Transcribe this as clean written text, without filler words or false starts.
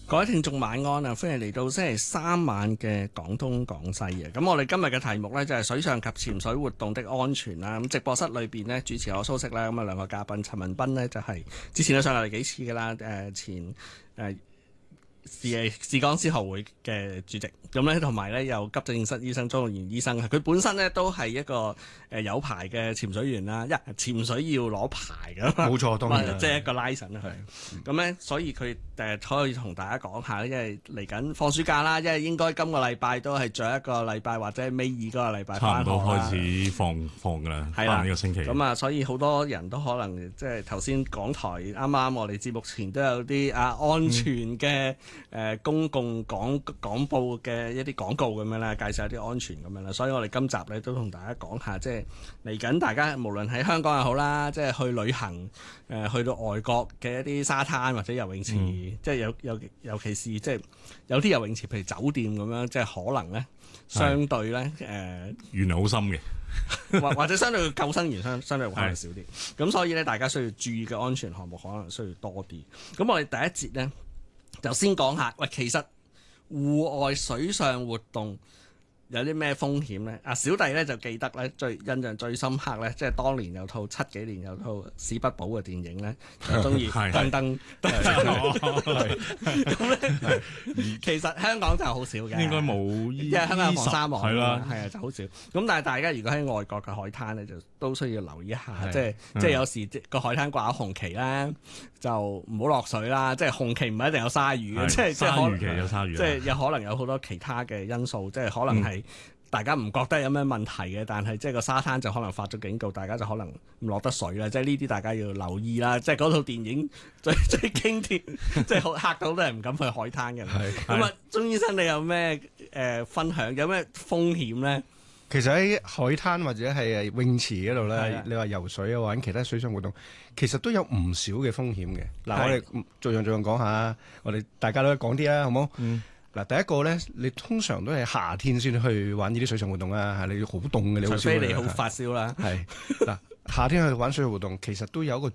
各位聽眾晚安啊！歡迎嚟到星期三晚嘅廣東廣西啊！咁我哋今日嘅題目呢，就係水上及潛水活動的安全啦。咁直播室裏邊呢，主持我蘇軾啦，咁啊兩個嘉賓陳文彬呢，就係之前都上嚟幾次噶啦，前視光師學會嘅主席，咁咧同埋咧有急症室醫生莊浩然醫生，佢本身咧都係一個有牌嘅潛水員啦，潛水要攞牌噶嘛， 冇錯，當然即係一個 license 啦佢。咁咧，所以佢可以同大家講下，因為嚟緊放暑假啦，因為應該今個禮拜都係最後一個禮拜或者尾二嗰個禮拜差唔多開始放噶啦， 係啦呢個星期。 咁啊，所以好多人都可能即係頭先港台啱啱我哋節目前都有啲安全嘅。公共廣播嘅一啲廣告咁樣啦，介紹一啲安全咁樣啦，所以我哋今集咧都同大家講下，即係嚟緊大家無論喺香港又好啦，即係去旅行去到外國嘅一啲沙灘或者游泳池，即係尤其是即係有啲游泳池，譬如酒店咁樣，即係可能咧相對咧原來好深嘅， 或者相對救生員相對可能少啲，咁所以咧大家需要注意嘅安全項目可能需要多啲。咁我哋第一節咧。就先講下，喂，其實戶外水上活動有啲咩風險咧？小弟咧就記得咧，印象最深刻咧，即係當年有套70幾年有套史匹堡嘅電影咧，就中意登登。咁咧，其實香港就好少嘅， 應該冇， 因為香港有防沙網， 係啦， 係啊，就好少。咁但係大家如果喺外國嘅海灘咧，就都需要留意一下，即係有時個海灘掛紅旗咧，就唔好落水啦。即係紅旗唔係一定有鯊魚嘅，即係鯊魚旗有鯊魚， 即係有可能有好多其他嘅因素，即係可能係大家唔覺得有咩問題嘅，但係即係個沙灘就可能發咗警告，大家就可能唔落得水啦。即係呢啲大家要留意啦。即係嗰套電影最經典，即係好嚇到都係唔敢去海灘嘅。咁啊，鍾醫生你有咩分享？有咩風險咧？ 其實喺海灘或者係泳池嗰度咧，你話游水啊，或者其他水上活動，其實都有唔少嘅風險嘅。嗱，我哋逐樣講下，我哋大家都講啲啊，好冇？嗱，第一個咧，你通常都係夏天先去玩呢啲水上活動啊，你好凍嘅，你好少。 除非你好發燒啦。 係嗱，夏天去玩水上活動，其實都有一個